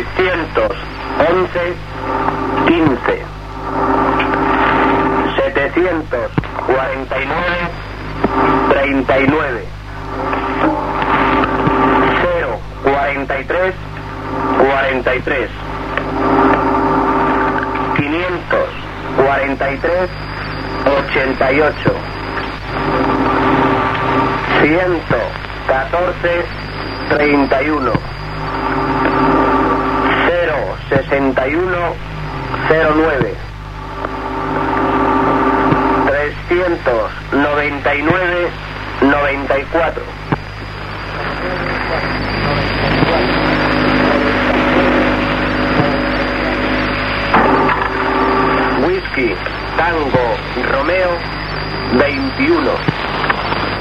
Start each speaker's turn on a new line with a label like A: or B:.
A: 611, 15. 749, 39. 043, 43. 543, 88. 114, 31. 061, 09. 399, 94. Whisky Tango Romeo 21.